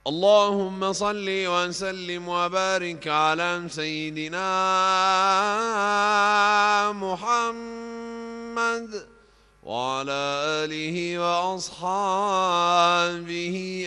اللهم صل وسلم وبارك على سيدنا محمد وعلى آله وأصحابه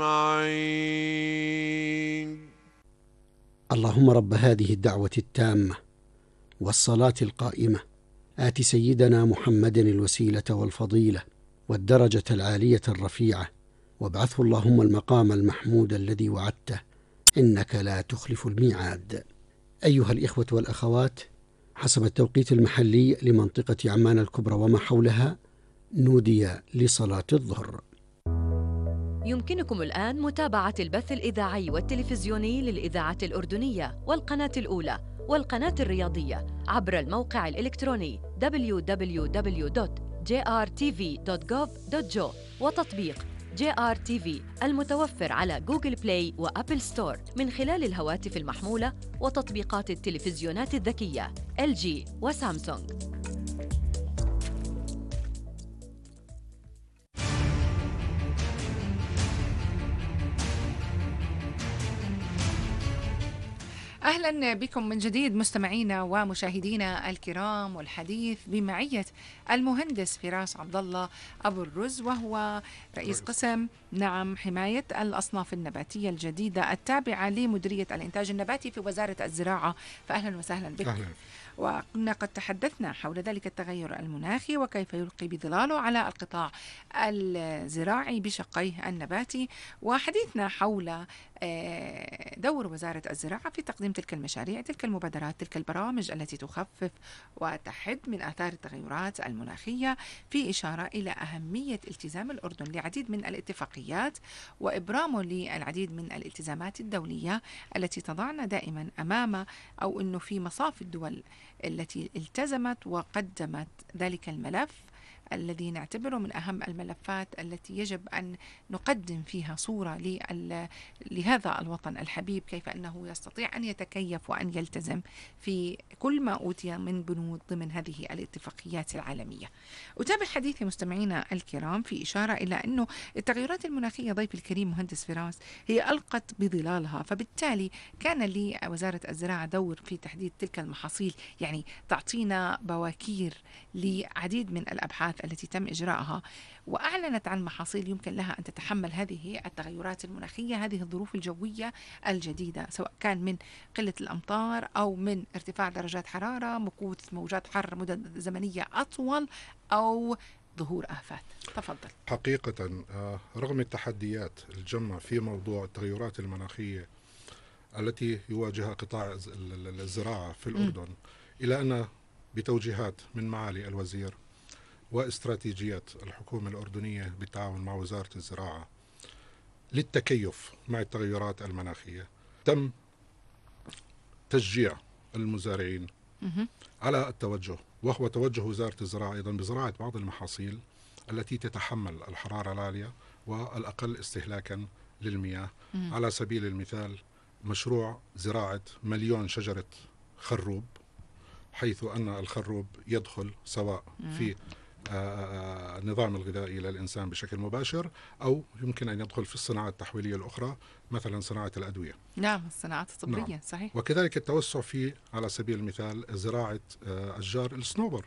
أجمعين. اللهم رب هذه الدعوة التامة والصلاة القائمة آت سيدنا محمد الوسيلة والفضيلة والدرجة العالية الرفيعة، وابعثه اللهم المقام المحمود الذي وعدته، إنك لا تخلف الميعاد. أيها الإخوة والأخوات، حسب التوقيت المحلي لمنطقة عمان الكبرى وما حولها نودي لصلاة الظهر. يمكنكم الآن متابعة البث الإذاعي والتلفزيوني للإذاعة الأردنية والقناة الأولى والقناة الرياضية عبر الموقع الإلكتروني www.jrtv.gov.jo وتطبيق JRTV المتوفر على جوجل بلاي وأبل ستور من خلال الهواتف المحمولة وتطبيقات التلفزيونات الذكية LG وسامسونج. أهلا بكم من جديد مستمعينا ومشاهدينا الكرام، والحديث بمعية المهندس فراس عبد الله أبو الرز، وهو رئيس قسم حماية الأصناف النباتية الجديدة التابعة لمديرية الإنتاج النباتي في وزارة الزراعة. فأهلا وسهلا بكم. أهلا. وكنا قد تحدثنا حول ذلك التغير المناخي وكيف يلقي بظلاله على القطاع الزراعي بشقيه النباتي، وحديثنا حول دور وزارة الزراعة في تقديم تلك المشاريع، تلك المبادرات، تلك البرامج التي تخفف وتحد من آثار التغيرات المناخية، في إشارة إلى أهمية التزام الأردن لعديد من الاتفاقيات وإبرامه للعديد من الالتزامات الدولية التي تضعنا دائما أمام أو أنه في مصاف الدول التي التزمت وقدمت ذلك الملف الذي نعتبره من أهم الملفات التي يجب أن نقدم فيها صورة لهذا الوطن الحبيب، كيف أنه يستطيع أن يتكيف وأن يلتزم في كل ما أوتي من بنود ضمن هذه الاتفاقيات العالمية. أتابع حديثي مستمعينا الكرام في إشارة إلى أنه التغيرات المناخية، ضيف الكريم مهندس فراس، هي ألقت بظلالها، فبالتالي كان لوزارة الزراعة دور في تحديد تلك المحاصيل، يعني تعطينا بواكير لعديد من الأبحاث التي تم إجراءها، وأعلنت عن محاصيل يمكن لها أن تتحمل هذه التغيرات المناخية، هذه الظروف الجوية الجديدة، سواء كان من قلة الأمطار أو من ارتفاع درجات حرارة، مكوث موجات حر مدة زمنية أطول، أو ظهور آفات. تفضل. حقيقة رغم التحديات الجمة في موضوع التغيرات المناخية التي يواجهها قطاع الزراعة في الأردن، إلى أن بتوجيهات من معالي الوزير واستراتيجيات الحكومة الأردنية بالتعاون مع وزارة الزراعة للتكيف مع التغيرات المناخية، تم تشجيع المزارعين على التوجه، وهو توجه وزارة الزراعة أيضا بزراعة بعض المحاصيل التي تتحمل الحرارة العالية والأقل استهلاكا للمياه. على سبيل المثال مشروع زراعة 1,000,000 شجرة خروب، حيث أن الخروب يدخل سواء في النظام الغذائي للإنسان بشكل مباشر، أو يمكن أن يدخل في الصناعات التحويلية الأخرى، مثلا صناعة الأدوية. نعم، الصناعات الطبية. نعم. صحيح. وكذلك التوسع في، على سبيل المثال، زراعة أشجار الصنوبر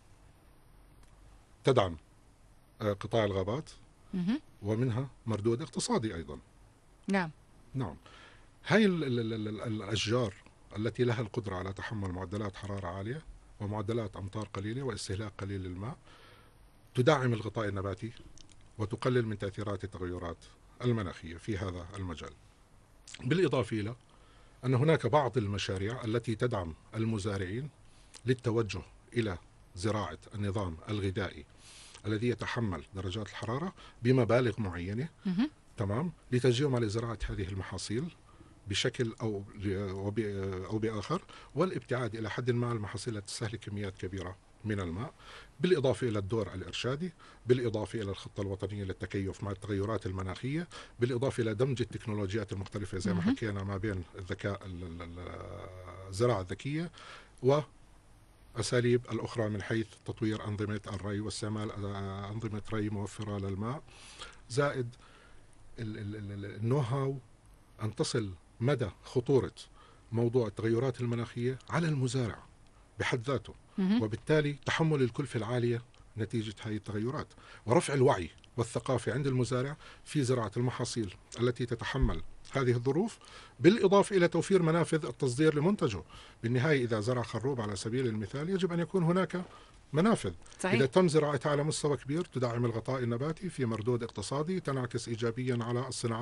تدعم قطاع الغابات ومنها مردود اقتصادي أيضا. نعم. نعم. هاي الأشجار التي لها القدرة على تحمل معدلات حرارة عالية ومعدلات أمطار قليلة واستهلاك قليل للماء تدعم الغطاء النباتي وتقلل من تأثيرات التغيرات المناخية في هذا المجال. بالإضافة إلى أن هناك بعض المشاريع التي تدعم المزارعين للتوجه إلى زراعة النظام الغذائي الذي يتحمل درجات الحرارة بمبالغ معينة، تمام، لتشجيعهم على زراعة هذه المحاصيل بشكل أو بآخر، والابتعاد إلى حد ما المحاصيل التي تستهلك كميات كبيرة من الماء، بالإضافة إلى الدور الإرشادي، بالإضافة إلى الخطة الوطنية للتكيف مع التغيرات المناخية، بالإضافة إلى دمج التكنولوجيات المختلفة زي ما حكينا ما بين الذكاء الزراعة الذكية وأساليب الأخرى من حيث تطوير أنظمة الري واستعمال أنظمة ري موفرة للماء، زائد النو هاو أن تصل مدى خطورة موضوع التغيرات المناخية على المزارع بحد ذاته، وبالتالي تحمل الكلفة العالية نتيجة هذه التغيرات، ورفع الوعي والثقافة عند المزارع في زراعة المحاصيل التي تتحمل هذه الظروف، بالإضافة إلى توفير منافذ التصدير لمنتجه. بالنهاية إذا زرع خروب على سبيل المثال يجب أن يكون هناك منافذ. صحيح. إذا تم زراعتها على مستوى كبير تدعم الغطاء النباتي في مردود اقتصادي، تنعكس إيجابيا على الصناعات